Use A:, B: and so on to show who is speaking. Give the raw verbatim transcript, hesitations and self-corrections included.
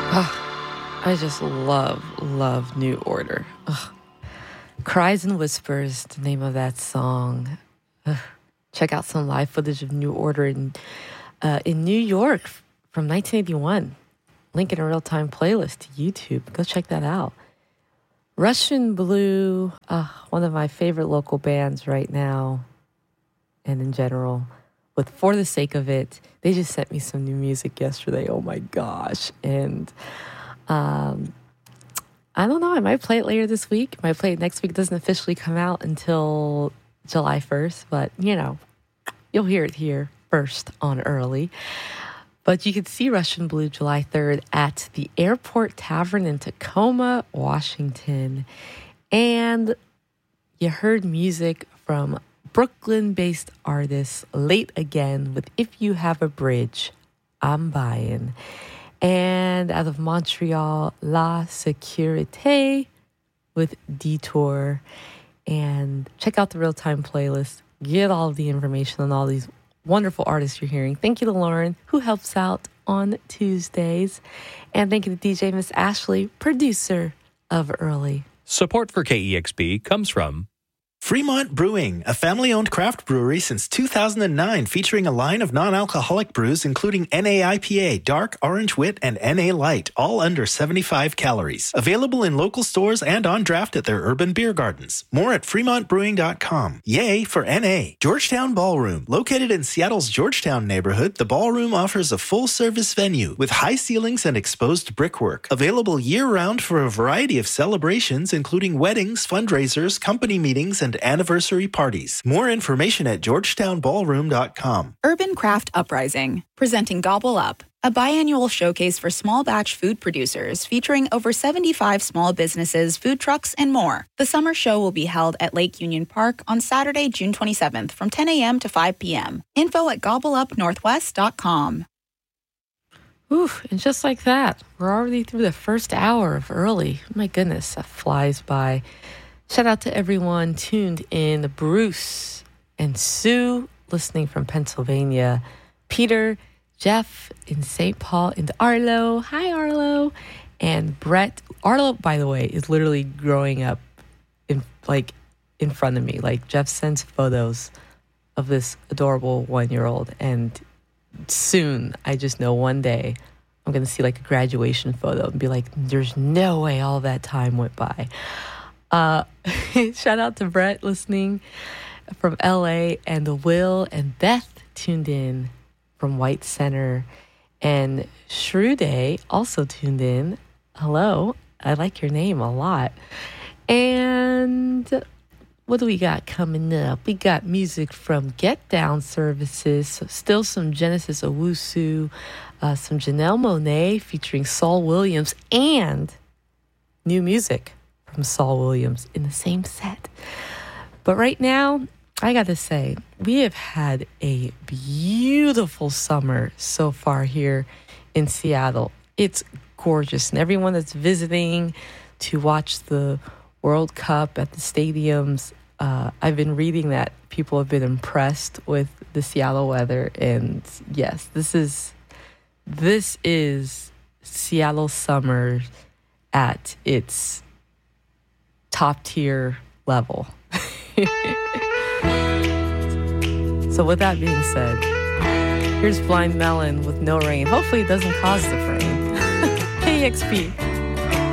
A: Oh, I just love, love New Order. Ugh. Cries and Whispers, the name of that song. Ugh. Check out some live footage of New Order in, uh, in New York from nineteen eighty-one. Link in a real-time playlist to YouTube. Go check that out. Russian Blue, uh, one of my favorite local bands right now, and in general, with For the Sake of It. They just sent me some new music yesterday. Oh my gosh. And um, I don't know. I might play it later this week. I might play it next week. It doesn't officially come out until July first. But, you know, you'll hear it here first on Early. But you can see Russian Blue July third at the Airport Tavern in Tacoma, Washington. And you heard music from Brooklyn-based artist Late Again with If You Have a Bridge, I'm Buying. And out of Montreal, La Sécurité with Detour. And check out the real-time playlist. Get all of the information on all these wonderful artists you're hearing. Thank you to Lauren, who helps out on Tuesdays. And thank you to D J Miss Ashley, producer of Early.
B: Support for K E X P comes from
C: Fremont Brewing, a family-owned craft brewery since two thousand nine, featuring a line of non-alcoholic brews including N A I P A, Dark, Orange Wit, and N A Light, all under seventy-five calories. Available in local stores and on draft at their urban beer gardens. More at fremont brewing dot com. Yay for N A. Georgetown Ballroom. Located in Seattle's Georgetown neighborhood, the Ballroom offers a full-service venue with high ceilings and exposed brickwork. Available year-round for a variety of celebrations, including weddings, fundraisers, company meetings, and anniversary parties. More information at georgetown ballroom dot com.
D: Urban Craft Uprising, presenting Gobble Up, a biannual showcase for small batch food producers featuring over seventy-five small businesses, food trucks, and more. The summer show will be held at Lake Union Park on Saturday, June twenty-seventh from ten a.m. to five p.m. Info at gobble up northwest dot com.
A: Oof, and just like that, we're already through the first hour of Early. My goodness, that flies by. Shout out to everyone tuned in. Bruce and Sue listening from Pennsylvania. Peter, Jeff in Saint Paul, and Arlo. Hi, Arlo. And Brett. Arlo, by the way, is literally growing up in like in front of me. Like Jeff sends photos of this adorable one-year-old. And soon, I just know one day, I'm going to see like a graduation photo and be like, there's no way all that time went by. Uh, shout out to Brett listening from L A, and Will and Beth tuned in from White Center, and Shrude also tuned in. Hello, I like your name a lot. And what do we got coming up? We got music from Get Down Services, so still some Genesis Owusu, uh, some Janelle Monáe featuring Saul Williams, and new music from Saul Williams in the same set. But right now, I gotta say, we have had a beautiful summer so far here in Seattle. It's gorgeous, and everyone that's visiting to watch the World Cup at the stadiums, uh, I've been reading that people have been impressed with the Seattle weather, and yes, this is this is Seattle summer at its top tier level. So with that being said, here's Blind Melon with No Rain. Hopefully it doesn't cause the rain. K E X P.